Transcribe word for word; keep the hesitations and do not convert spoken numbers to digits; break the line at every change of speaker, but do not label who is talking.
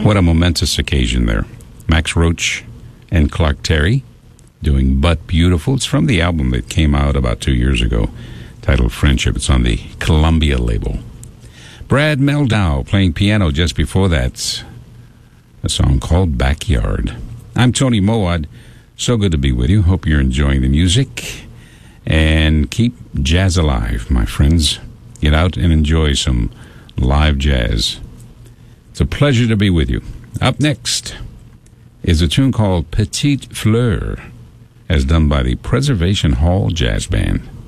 What a momentous occasion there. Max Roach and Clark Terry doing But Beautiful. It's from the album that came out about two years ago, titled Friendship. It's on the Columbia label. Brad Meldau playing piano just before that. A song called Backyard. I'm Tony Mowat. So good to be with you. Hope you're enjoying the music. And keep jazz alive, my friends. Get out and enjoy some live jazz. It's a pleasure to be with you. Up next is a tune called Petite Fleur, as done by the Preservation Hall Jazz Band.